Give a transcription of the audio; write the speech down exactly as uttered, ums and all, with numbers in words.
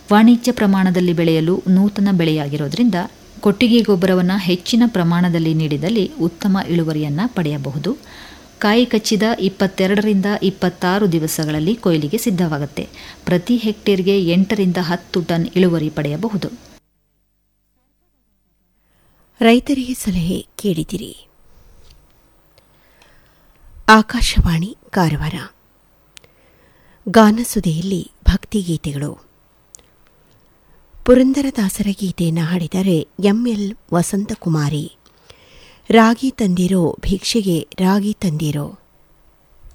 ವಾಣಿಜ್ಯ ಪ್ರಮಾಣದಲ್ಲಿ ಬೆಳೆಯಲು ನೂತನ ಬೆಳೆಯಾಗಿರೋದ್ರಿಂದ ಕೊಟ್ಟಿಗೆ ಗೊಬ್ಬರವನ್ನು ಹೆಚ್ಚಿನ ಪ್ರಮಾಣದಲ್ಲಿ ನೀಡಿದಲ್ಲಿ ಉತ್ತಮ ಇಳುವರಿಯನ್ನು ಪಡೆಯಬಹುದು. ಕಾಯಿ ಕಚ್ಚಿದ ಇಪ್ಪತ್ತೆರಡರಿಂದ ಇಪ್ಪತ್ತಾರು ದಿವಸಗಳಲ್ಲಿ ಕೊಯ್ಲಿಗೆ ಸಿದ್ಧವಾಗುತ್ತೆ. ಪ್ರತಿ ಹೆಕ್ಟೇರ್ಗೆ ಎಂಟರಿಂದ ಹತ್ತು ಟನ್ ಇಳುವರಿ ಪಡೆಯಬಹುದು. ರೈತರಿಗೆ ಸಲಹೆ ಕೇಳಿದಿರಿ. ಆಕಾಶವಾಣಿ ಕಾರವಾರ. ಗಾನಸುದೆಯಲ್ಲಿ ಭಕ್ತಿಗೀತೆಗಳು. ಪುರಂದರದಾಸರ ಗೀತೆಯನ್ನು ಹಾಡಿದರೆ ಎಂಎಲ್ ವಸಂತಕುಮಾರಿ. ರಾಗಿ ತಂದಿರೋ ಭಿಕ್ಷೆಗೆ ರಾಗಿ ತಂದಿರೋ.